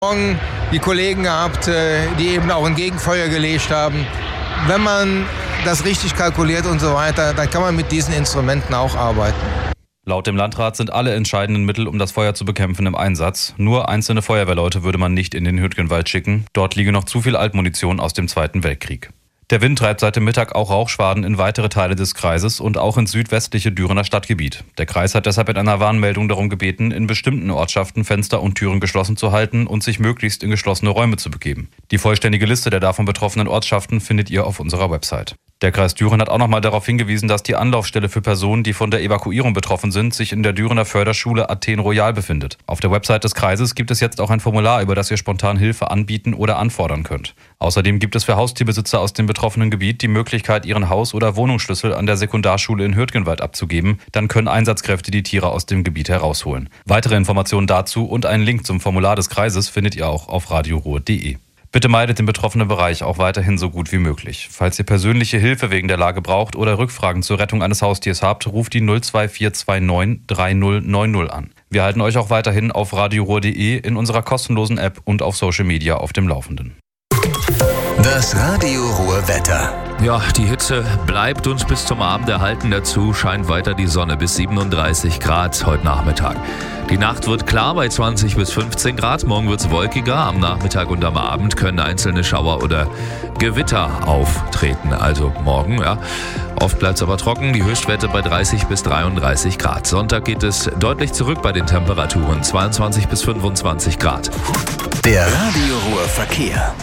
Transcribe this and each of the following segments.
Morgen die Kollegen gehabt, die eben auch ein Gegenfeuer gelegt haben. Wenn man das richtig kalkuliert und so weiter, dann kann man mit diesen Instrumenten auch arbeiten. Laut dem Landrat sind alle entscheidenden Mittel, um das Feuer zu bekämpfen, im Einsatz. Nur einzelne Feuerwehrleute würde man nicht in den Hüttgenwald schicken. Dort liege noch zu viel Altmunition aus dem Zweiten Weltkrieg. Der Wind treibt seit dem Mittag auch Rauchschwaden in weitere Teile des Kreises und auch ins südwestliche Dürener Stadtgebiet. Der Kreis hat deshalb mit einer Warnmeldung darum gebeten, in bestimmten Ortschaften Fenster und Türen geschlossen zu halten und sich möglichst in geschlossene Räume zu begeben. Die vollständige Liste der davon betroffenen Ortschaften findet ihr auf unserer Website. Der Kreis Düren hat auch nochmal darauf hingewiesen, dass die Anlaufstelle für Personen, die von der Evakuierung betroffen sind, sich in der Dürener Förderschule Athen Royal befindet. Auf der Website des Kreises gibt es jetzt auch ein Formular, über das ihr spontan Hilfe anbieten oder anfordern könnt. Außerdem gibt es für Haustierbesitzer aus dem betroffenen Gebiet die Möglichkeit, ihren Haus- oder Wohnungsschlüssel an der Sekundarschule in Hürtgenwald abzugeben. Dann können Einsatzkräfte die Tiere aus dem Gebiet herausholen. Weitere Informationen dazu und einen Link zum Formular des Kreises findet ihr auch auf radioruhr.de. Bitte meidet den betroffenen Bereich auch weiterhin so gut wie möglich. Falls ihr persönliche Hilfe wegen der Lage braucht oder Rückfragen zur Rettung eines Haustiers habt, ruft die 02429 3090 an. Wir halten euch auch weiterhin auf radioruhr.de, in unserer kostenlosen App und auf Social Media auf dem Laufenden. Das Radio Ruhr Wetter. Ja, die Hitze bleibt uns bis zum Abend erhalten. Dazu scheint weiter die Sonne bis 37 Grad heute Nachmittag. Die Nacht wird klar bei 20 bis 15 Grad. Morgen wird es wolkiger. Am Nachmittag und am Abend können einzelne Schauer oder Gewitter auftreten. Also morgen, ja. Oft bleibt es aber trocken. Die Höchstwerte bei 30 bis 33 Grad. Sonntag geht es deutlich zurück bei den Temperaturen. 22 bis 25 Grad. Der Radio Ruhr Verkehr.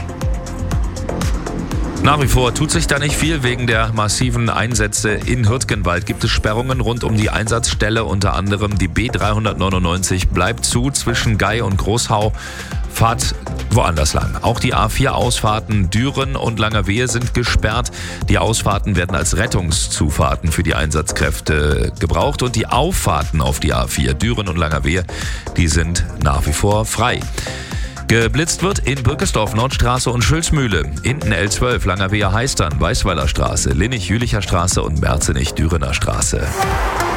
Nach wie vor tut sich da nicht viel. Wegen der massiven Einsätze in Hürtgenwald gibt es Sperrungen rund um die Einsatzstelle. Unter anderem die B399 bleibt zu zwischen Gei und Großhau. Fahrt woanders lang. Auch die A4-Ausfahrten Düren und Langerwehe sind gesperrt. Die Ausfahrten werden als Rettungszufahrten für die Einsatzkräfte gebraucht. Und die Auffahrten auf die A4 Düren und Langerwehe, die sind nach wie vor frei. Geblitzt wird in Birkesdorf, Nordstraße und Schülsmühle, Hinten L12, Langerweher Heistern, Weißweiler Straße, Linnich-Jülicher Straße und Merzenich-Dürener Straße.